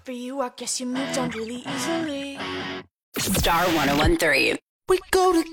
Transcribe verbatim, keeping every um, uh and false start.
For you, I guess you moved on really easily. Star one oh one three. We go to